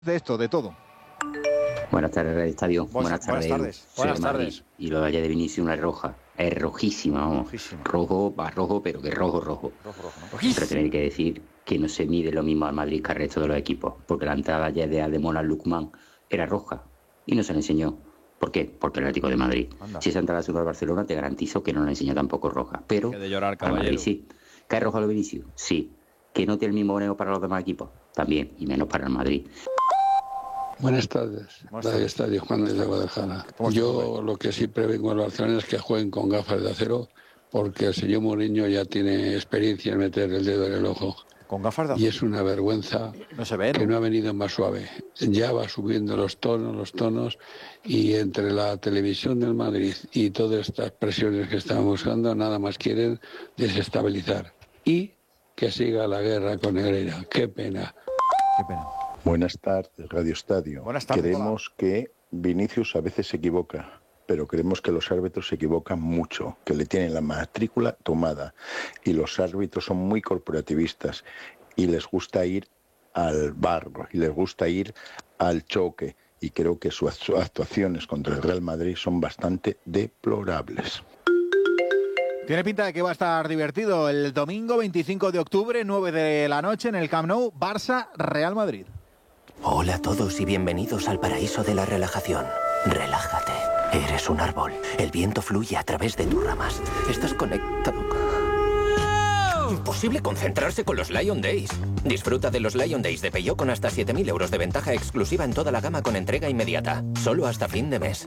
De esto, de todo. Buenas tardes, Radio Estadio. Buenas tardes. Buenas tardes. Y lo de ayer de Vinicius, una roja. Es rojísima, vamos. Rojísima. Rojo, va rojo, pero que rojo. Rojo, ¿no? Pero tenéis que decir que no se mide lo mismo al Madrid que al resto de los equipos. Porque la entrada ayer de Ademola Lukman era roja. Y no se le enseñó. ¿Por qué? Porque el Atlético de Madrid. Anda. Si esa entrada se va al Barcelona, te garantizo que no le enseña tampoco roja. Pero Que de llorar, al caballero. Madrid sí. ¿Que es rojo a los Vinicius? Sí. ¿Que no tiene el mismo boneo para los demás equipos? También. Y menos para el Madrid. Buenas tardes, Radio Estadio, Juan desde Guadalajara. Yo lo que sí prevengo a los Barcelona es que jueguen con gafas de acero, porque el señor Mourinho ya tiene experiencia en meter el dedo en el ojo. Con gafas de Y es una vergüenza No se ve, que ¿no? no ha venido más suave. Ya va subiendo los tonos, y entre la televisión del Madrid y todas estas presiones que están buscando, nada más quieren desestabilizar. Y que siga la guerra con Herrera. Qué pena. Qué pena. Buenas tardes, Radio Estadio. Buenas tardes, Creemos que Vinicius a veces se equivoca, pero creemos que los árbitros se equivocan mucho, que le tienen la matrícula tomada. Y los árbitros son muy corporativistas y les gusta ir al barro, y les gusta ir al choque. Y creo que sus actuaciones contra el Real Madrid son bastante deplorables. Tiene pinta de que va a estar divertido el domingo 25 de octubre, 9 de la noche, en el Camp Nou, Barça-Real Madrid. Hola a todos y bienvenidos al paraíso de la relajación. Relájate. Eres un árbol. El viento fluye a través de tus ramas. Estás conectado. Imposible concentrarse con los Lion Days. Disfruta de los Lion Days de Peugeot con hasta 7.000 euros de ventaja exclusiva en toda la gama con entrega inmediata. Solo hasta fin de mes.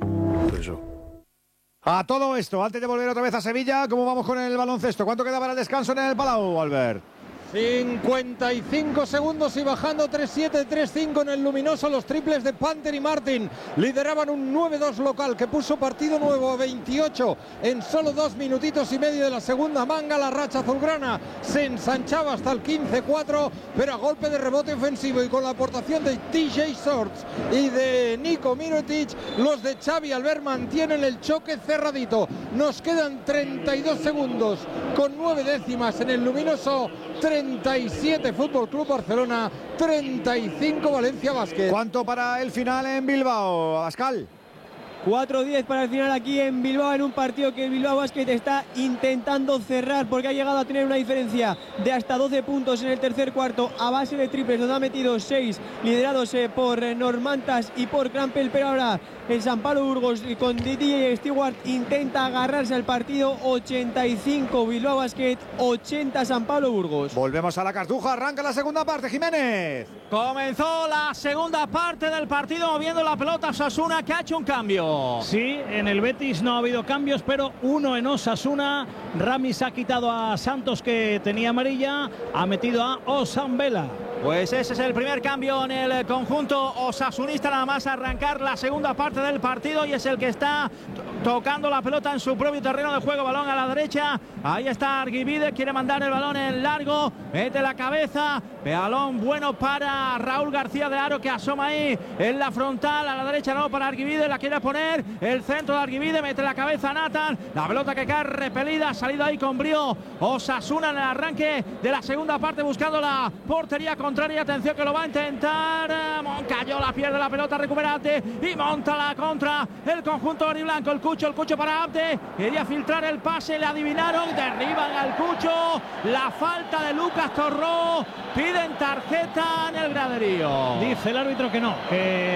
A todo esto, antes de volver otra vez a Sevilla, ¿cómo vamos con el baloncesto? ¿Cuánto queda para el descanso en el Palau, Albert? 55 segundos y bajando 3-7, 3-5 en el luminoso. Los triples de Panther y Martin lideraban un 9-2 local que puso partido nuevo a 28 en solo 2 minutitos y medio de la segunda manga. La racha azulgrana se ensanchaba hasta el 15-4, pero a golpe de rebote ofensivo y con la aportación de TJ Shorts y de Nico Mirotic, los de Xavi Albert mantienen el choque cerradito. Nos quedan 32 segundos con 9 décimas en el luminoso. 37 Fútbol Club Barcelona, 35 Valencia Basket. ¿Cuánto para el final en Bilbao, Pascal? 4-10 para el final aquí en Bilbao, en un partido que el Bilbao Basket está intentando cerrar porque ha llegado a tener una diferencia de hasta 12 puntos en el tercer cuarto a base de triples, donde ha metido 6 liderados por Normantas y por Crampel, pero ahora el San Pablo Burgos con DJ Stewart intenta agarrarse al partido. 85 Bilbao Basket, 80 San Pablo Burgos. Volvemos a la Cartuja, arranca la segunda parte, Jiménez. Comenzó la segunda parte del partido moviendo la pelota Osasuna, que ha hecho un cambio. Sí, en el Betis no ha habido cambios, pero uno en Osasuna. Ramis ha quitado a Santos, que tenía amarilla, ha metido a Osambela. Pues ese es el primer cambio en el conjunto osasunista, nada más arrancar la segunda parte del partido, y es el que está tocando la pelota en su propio terreno de juego. Balón a la derecha, ahí está Arguibide, quiere mandar el balón en largo, mete la cabeza, balón bueno para Raúl García de Aro, que asoma ahí en la frontal, a la derecha no para Arguibide, la quiere poner, el centro de Arguibide, mete la cabeza a Nathan, la pelota que cae repelida, ha salido ahí con brío Osasuna en el arranque de la segunda parte, buscando la portería contraria. Atención que lo va a intentar, Moncayola pierde la pelota, recupera Abde y monta la contra el conjunto blanco. El Cucho para Abde, quería filtrar el pase, le adivinaron, derriban al Cucho, la falta de Lucas Torró, piden tarjeta en el graderío. Dice el árbitro que no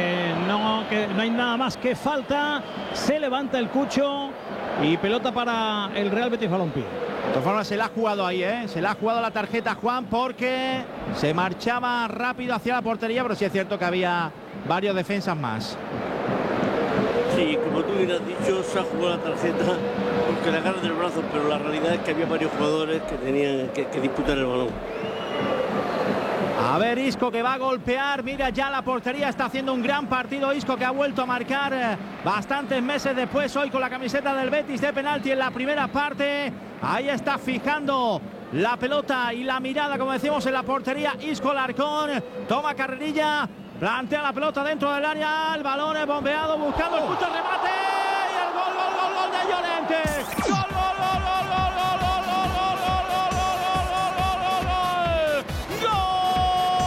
hay nada más que falta. Se levanta el Cucho y pelota para el Real Betis Balompié. De todas formas se la ha jugado ahí, se la ha jugado la tarjeta Juan, porque se marchaba rápido hacia la portería, pero sí es cierto que había varios defensas más. Sí, como tú hubieras dicho, se ha jugado la tarjeta porque la agarran del brazo, pero la realidad es que había varios jugadores que tenían que disputar el balón. A ver, Isco, que va a golpear, mira ya la portería, está haciendo un gran partido Isco, que ha vuelto a marcar bastantes meses después, hoy con la camiseta del Betis, de penalti en la primera parte. Ahí está fijando la pelota y la mirada, como decimos, en la portería Isco Larcón, toma carrerilla, plantea la pelota dentro del área, el balón es bombeado, buscando el punto de remate, y el gol de Llorente.